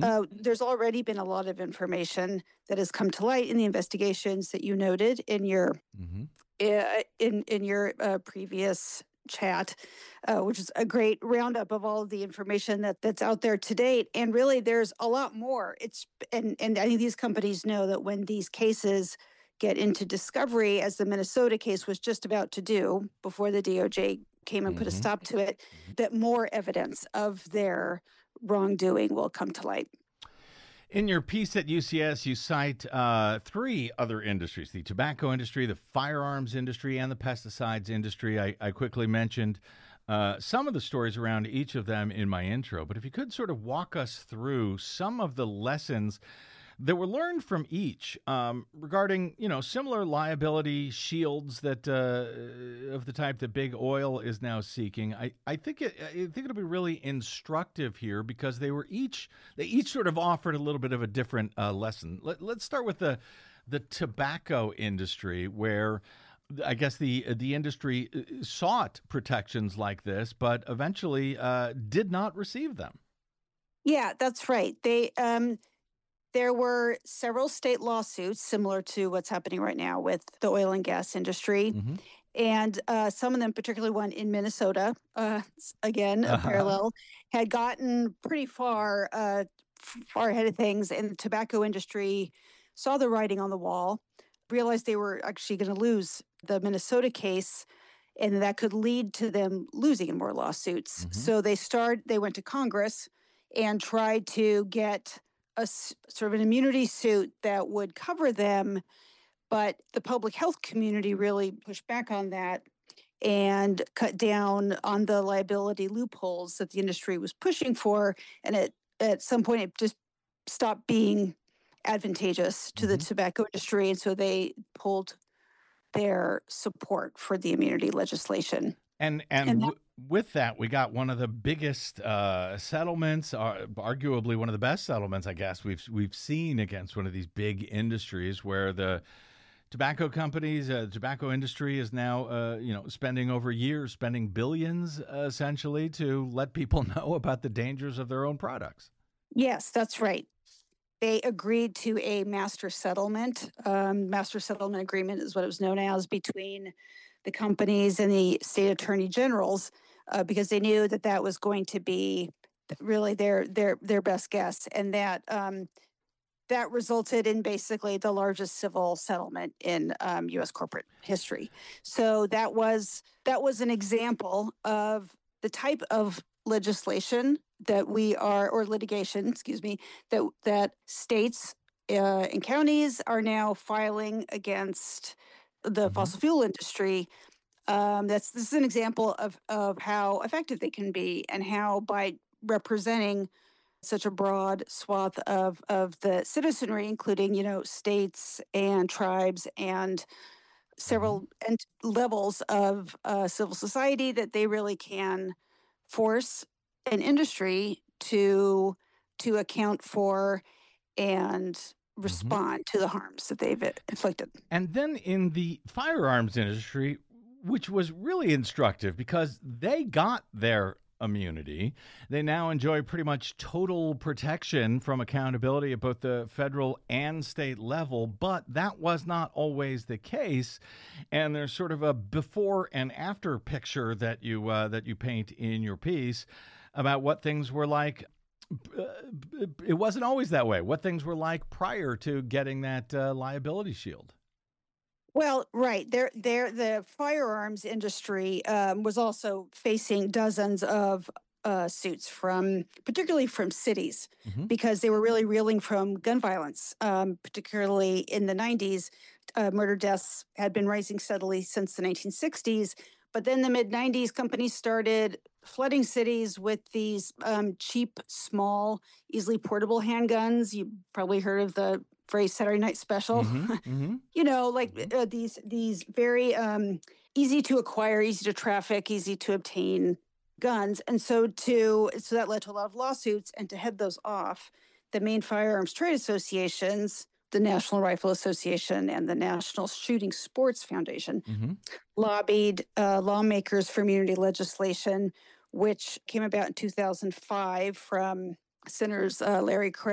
There's already been a lot of information that has come to light in the investigations that you noted in your Hmm. previous chat, which is a great roundup of all of the information that's out there to date. And really, there's a lot more. And I think these companies know that when these cases get into discovery, as the Minnesota case was just about to do before the DOJ came and put a Hmm. stop to it, that more evidence of their wrongdoing will come to light. In your piece at UCS, you cite three other industries: the tobacco industry, the firearms industry, and the pesticides industry. I quickly mentioned some of the stories around each of them in my intro, but if you could sort of walk us through some of the lessons that were learned from each regarding, similar liability shields that of the type that big oil is now seeking. I think it'll be really instructive here because they each sort of offered a little bit of a different lesson. Let's start with the tobacco industry, where I guess the industry sought protections like this, but eventually did not receive them. Yeah, that's right. There were several state lawsuits similar to what's happening right now with the oil and gas industry. Hmm. And some of them, particularly one in Minnesota, again, a Uh-huh. parallel, had gotten pretty far ahead of things. And the tobacco industry saw the writing on the wall, realized they were actually going to lose the Minnesota case, and that could lead to them losing more lawsuits. Hmm. So they went to Congress and tried to get sort of an immunity suit that would cover them, but the public health community really pushed back on that and cut down on the liability loopholes that the industry was pushing for. And at some point, it just stopped being advantageous to the Hmm. tobacco industry. And so they pulled their support for the immunity legislation. And And that, with that, we got one of the biggest settlements, arguably one of the best settlements, I guess we've seen against one of these big industries, where the tobacco companies, tobacco industry is now, spending over years, spending billions, essentially, to let people know about the dangers of their own products. yes, that's right. They agreed to a master settlement agreement is what it was known as, between the companies and the state attorney generals, because they knew that that was going to be really their best guess, and that resulted in basically the largest civil settlement in U.S. corporate history. So that was an example of the type of legislation that or litigation, excuse me, that states and counties are now filing against the Hmm. fossil fuel industry. This is an example of how effective they can be, and how by representing such a broad swath of the citizenry, including states and tribes and Hmm. several levels of civil society, that they really can force an industry to account for and Hmm. respond to the harms that they've inflicted. And then in the firearms industry, which was really instructive because they got their immunity. They now enjoy pretty much total protection from accountability at both the federal and state level, but that was not always the case. And there's sort of a before and after picture that you paint in your piece about what things were like. uh, it wasn't always that way. What things were like prior to getting that liability shield. Well, right. The firearms industry was also facing dozens of suits particularly from cities, Hmm. because they were really reeling from gun violence, particularly in the 90s. Murder deaths had been rising steadily since the 1960s. But then the mid 90s, companies started flooding cities with these cheap, small, easily portable handguns. You probably heard of the phrase Saturday Night Special. Hmm. Hmm. Like Hmm. these very easy to acquire, easy to traffic, easy to obtain guns. And so that led to a lot of lawsuits. And to head those off, the main firearms trade associations, the National Rifle Association and the National Shooting Sports Foundation, Hmm. lobbied lawmakers for immunity legislation, which came about in 2005 from Senators Larry Craig